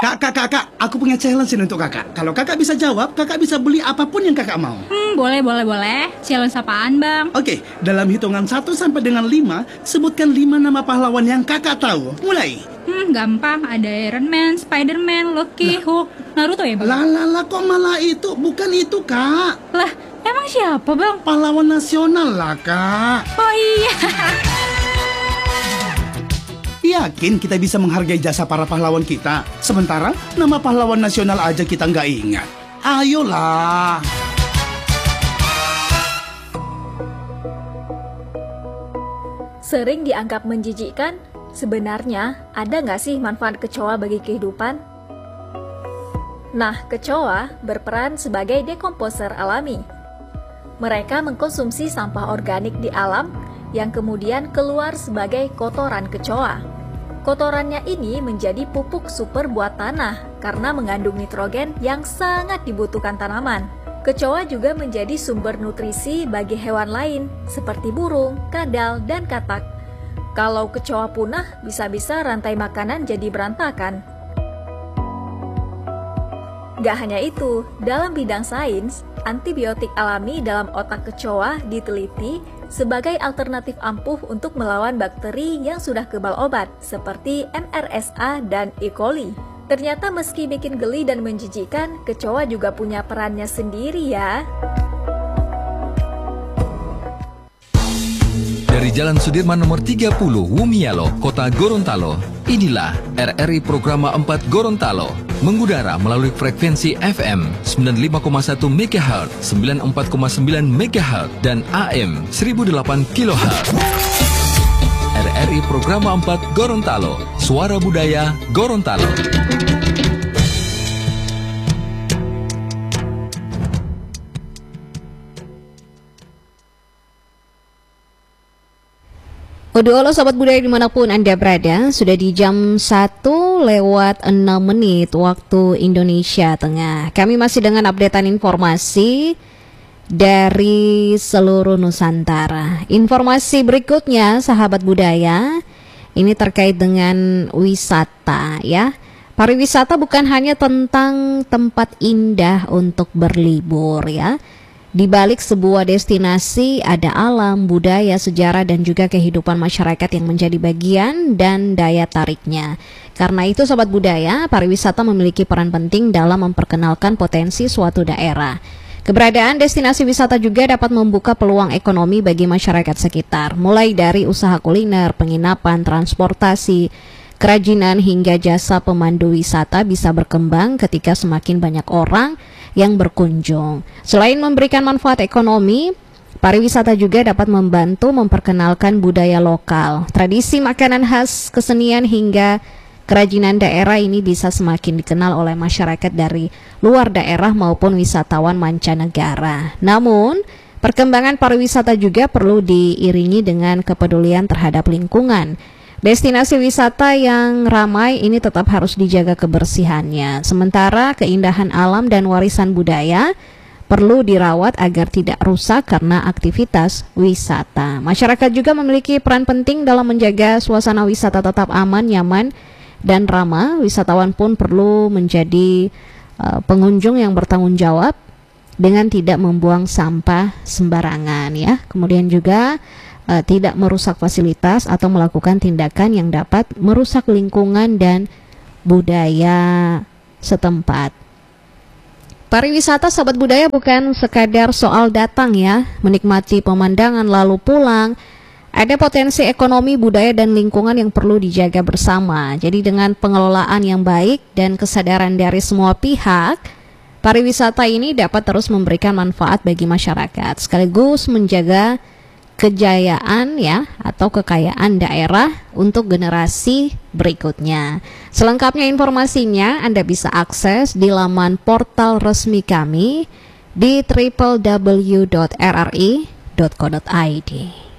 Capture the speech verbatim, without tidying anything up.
Kak, kak, kak, kak, aku punya challenge ini untuk kakak. Kalau kakak bisa jawab, kakak bisa beli apapun yang kakak mau. Hmm, boleh, boleh, boleh. Challenge apaan, Bang? Oke, dalam hitungan satu sampai dengan lima, sebutkan lima nama pahlawan yang kakak tahu. Mulai. Hmm, gampang. Ada Iron Man, Spider-Man, Loki, Lah. Hulk, Naruto ya, Bang? Lah, lah, lah, kok malah itu? Bukan itu, kak. Lah, emang siapa, Bang? Pahlawan nasional lah, kak. Oh iya. Yakin kita bisa menghargai jasa para pahlawan kita? Sementara nama pahlawan nasional aja kita nggak ingat. Ayolah. Sering dianggap menjijikkan, sebenarnya ada nggak sih manfaat kecoa bagi kehidupan? Nah, kecoa berperan sebagai dekomposer alami. Mereka mengkonsumsi sampah organik di alam yang kemudian keluar sebagai kotoran kecoa. Kotorannya ini menjadi pupuk super buat tanah karena mengandung nitrogen yang sangat dibutuhkan tanaman. Kecoa juga menjadi sumber nutrisi bagi hewan lain seperti burung, kadal, dan katak. Kalau kecoa punah, bisa-bisa rantai makanan jadi berantakan. Gak hanya itu, dalam bidang sains, antibiotik alami dalam otak kecoa diteliti sebagai alternatif ampuh untuk melawan bakteri yang sudah kebal obat, seperti M R S A dan E. coli. Ternyata meski bikin geli dan menjijikan, kecoa juga punya perannya sendiri ya. Dari Jalan Sudirman nomor tiga puluh, Wumialo, Kota Gorontalo, inilah R R I Programa empat Gorontalo, mengudara melalui frekuensi F M sembilan puluh lima koma satu megahertz, sembilan puluh empat koma sembilan megahertz, dan A M seribu delapan kilohertz. R R I Programa empat Gorontalo, Suara Budaya Gorontalo. Waduh, halo Sobat Budaya dimanapun Anda berada, sudah di jam satu lewat enam menit waktu Indonesia Tengah. Kami masih dengan updatean informasi dari seluruh Nusantara. Informasi berikutnya, sahabat budaya, ini terkait dengan wisata ya. Pariwisata bukan hanya tentang tempat indah untuk berlibur ya. Di balik sebuah destinasi ada alam, budaya, sejarah, dan juga kehidupan masyarakat yang menjadi bagian dan daya tariknya. Karena itu Sobat Budaya, pariwisata memiliki peran penting dalam memperkenalkan potensi suatu daerah. Keberadaan destinasi wisata juga dapat membuka peluang ekonomi bagi masyarakat sekitar, mulai dari usaha kuliner, penginapan, transportasi, kerajinan, hingga jasa pemandu wisata bisa berkembang ketika semakin banyak orang yang berkunjung. Selain memberikan manfaat ekonomi, pariwisata juga dapat membantu memperkenalkan budaya lokal. Tradisi makanan khas, kesenian, hingga kerajinan daerah ini bisa semakin dikenal oleh masyarakat dari luar daerah maupun wisatawan mancanegara. Namun, perkembangan pariwisata juga perlu diiringi dengan kepedulian terhadap lingkungan. Destinasi wisata yang ramai ini tetap harus dijaga kebersihannya. Sementara keindahan alam dan warisan budaya perlu dirawat agar tidak rusak karena aktivitas wisata. Masyarakat juga memiliki peran penting dalam menjaga suasana wisata tetap aman, nyaman, dan ramah. Wisatawan pun perlu menjadi uh, pengunjung yang bertanggung jawab dengan tidak membuang sampah sembarangan ya. Kemudian juga Uh, tidak merusak fasilitas atau melakukan tindakan yang dapat merusak lingkungan dan budaya setempat. Pariwisata Sobat Budaya bukan sekadar soal datang ya, menikmati pemandangan lalu pulang. Ada potensi ekonomi, budaya, dan lingkungan yang perlu dijaga bersama. Jadi dengan pengelolaan yang baik dan kesadaran dari semua pihak, pariwisata ini dapat terus memberikan manfaat bagi masyarakat, sekaligus menjaga kejayaan ya atau kekayaan daerah untuk generasi berikutnya. Selengkapnya informasinya Anda bisa akses di laman portal resmi kami di w w w dot r r i dot co dot i d.